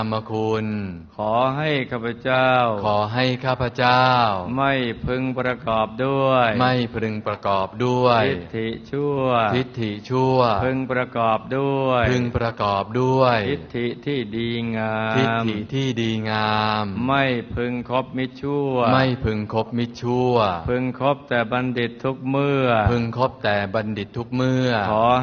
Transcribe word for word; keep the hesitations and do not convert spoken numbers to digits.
ามคุณขอให้ข้าพเจ้าขอให้ข้าพเจ้าไม่พึงประกอบด้วยไม่พึงประกอบด้วยทิฏฐิชั่วทิฏฐิชั่วพึงประกอบด้วยพึงประกอบด้วยทิฏฐิที่ดีงามทิฏฐิที่ดีงามไม่พึงคบมิจฉาชั่วไม่พึงคบมิจฉาชั่วพึงคบแต่บัณฑิตทุกเมื่อพึงคบแต่บัณฑิตทุกเมื่อขอ